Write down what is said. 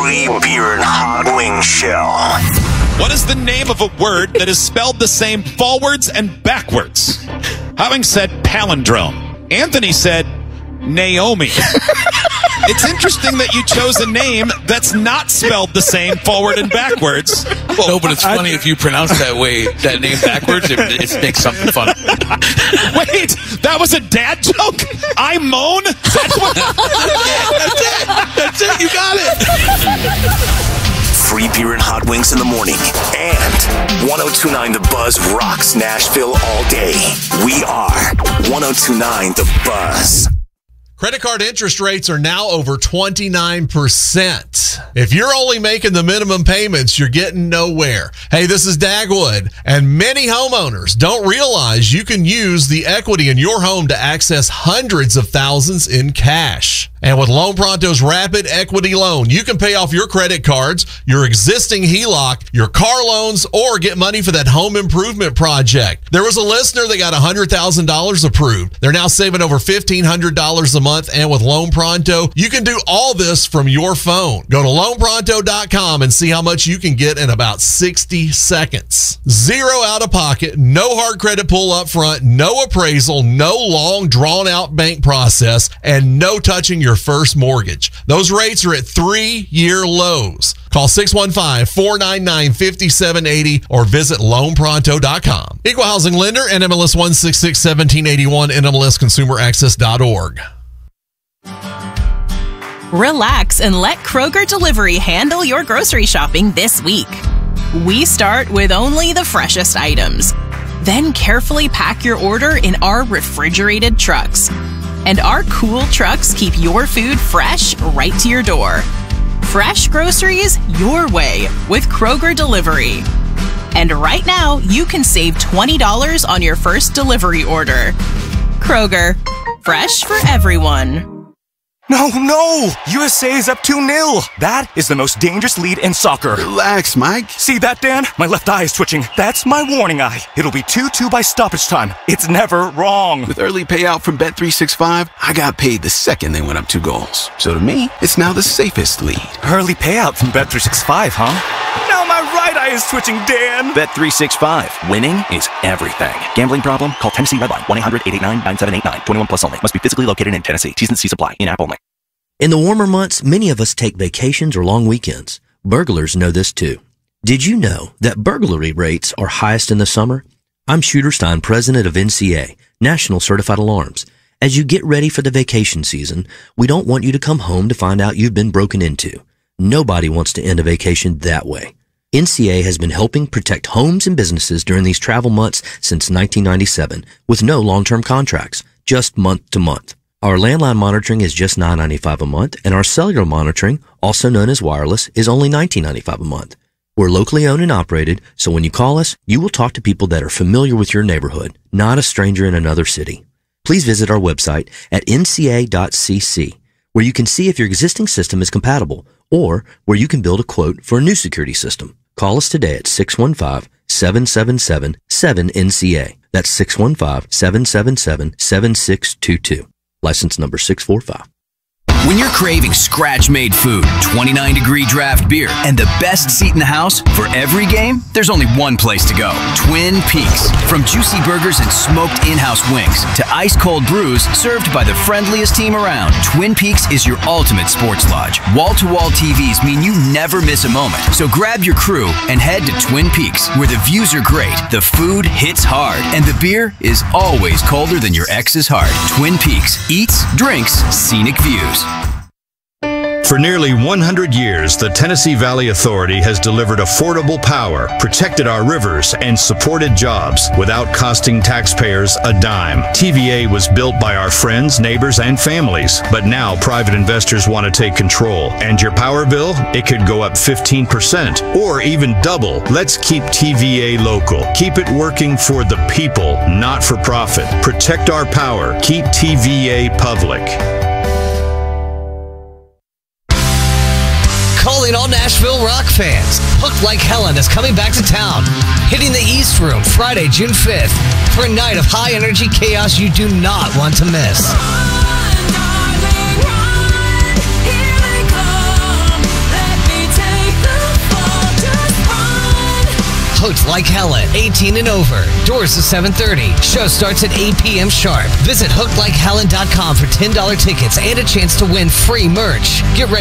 Free Beer and Hot Wing Show. What is the name of a word that is spelled the same forwards and backwards? Having said palindrome, Anthony said Naomi. It's interesting that you chose a name that's not spelled the same forward and backwards. Well, no, but it's funny if you pronounce that name backwards, it makes something fun. Wait, that was a dad joke? I moan? That's what... That's it. You got it. Free Beer and Hot Wings in the morning. And 102.9 The Buzz rocks Nashville all day. We are 102.9 The Buzz. Credit card interest rates are now over 29%. If you're only making the minimum payments, you're getting nowhere. Hey, this is Dagwood, and many homeowners don't realize you can use the equity in your home to access hundreds of thousands in cash. And with Loan Pronto's Rapid Equity Loan, you can pay off your credit cards, your existing HELOC, your car loans, or get money for that home improvement project. There was a listener that got $100,000 approved. They're now saving over $1,500 a month, and with Loan Pronto, you can do all this from your phone. Go to loanpronto.com and see how much you can get in about 60 seconds. Zero out of pocket, no hard credit pull up front, no appraisal, no long drawn-out bank process, and no touching your first mortgage. Those rates are at 3-year lows. Call 615-499-5780 or visit loanpronto.com. Equal housing lender, NMLS 1661781, NMLSconsumeraccess.org. Relax and let Kroger Delivery handle your grocery shopping this week. We start with only the freshest items. Then carefully pack your order in our refrigerated trucks. And our cool trucks keep your food fresh right to your door. Fresh groceries your way with Kroger Delivery. And right now, you can save $20 on your first delivery order. Kroger, fresh for everyone. No! USA is up 2-0. That is the most dangerous lead in soccer. Relax, Mike. See that, Dan? My left eye is twitching. That's my warning eye. It'll be 2-2 by stoppage time. It's never wrong. With early payout from Bet365, I got paid the second they went up 2 goals. So to me, it's now the safest lead. Early payout from Bet365, huh? Now my right eye is twitching, Dan. Bet365. Winning is everything. Gambling problem? Call Tennessee Redline 1-800-889-9789. 21 plus only. Must be physically located in Tennessee. T's and C's apply. In-app only. In the warmer months, many of us take vacations or long weekends. Burglars know this too. Did you know that burglary rates are highest in the summer? I'm Shooter Stein, president of NCA, National Certified Alarms. As you get ready for the vacation season, we don't want you to come home to find out you've been broken into. Nobody wants to end a vacation that way. NCA has been helping protect homes and businesses during these travel months since 1997 with no long-term contracts, just month to month. Our landline monitoring is just $9.95 a month, and our cellular monitoring, also known as wireless, is only $19.95 a month. We're locally owned and operated, so when you call us, you will talk to people that are familiar with your neighborhood, not a stranger in another city. Please visit our website at nca.cc, where you can see if your existing system is compatible, or where you can build a quote for a new security system. Call us today at 615-777-7NCA. That's 615-777-7622. License number 645. When you're craving scratch-made food, 29-degree draft beer, and the best seat in the house for every game, there's only one place to go. Twin Peaks. From juicy burgers and smoked in-house wings to ice-cold brews served by the friendliest team around, Twin Peaks is your ultimate sports lodge. Wall-to-wall TVs mean you never miss a moment. So grab your crew and head to Twin Peaks, where the views are great, the food hits hard, and the beer is always colder than your ex's heart. Twin Peaks. Eats, drinks, scenic views. For nearly 100 years, the Tennessee Valley Authority has delivered affordable power, protected our rivers, and supported jobs without costing taxpayers a dime. TVA was built by our friends, neighbors, and families, but now private investors want to take control. And your power bill? It could go up 15% or even double. Let's keep TVA local. Keep it working for the people, not for profit. Protect our power. Keep TVA public. Calling all Nashville rock fans. Hooked Like Helen is coming back to town. Hitting the East Room Friday, June 5th for a night of high-energy chaos you do not want to miss. Hooked Like Helen, 18 and over. Doors at 7:30. Show starts at 8 p.m. sharp. Visit hookedlikehelen.com for $10 tickets and a chance to win free merch. Get ready